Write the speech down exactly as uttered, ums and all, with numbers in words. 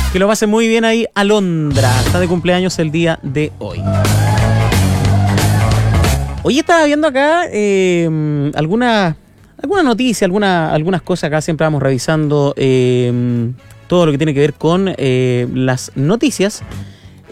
Que lo pase muy bien ahí, Alondra. Está de cumpleaños el día de hoy. Hoy estaba viendo acá eh, alguna, alguna noticia, alguna, algunas cosas. Acá siempre vamos revisando eh, todo lo que tiene que ver con eh, las noticias.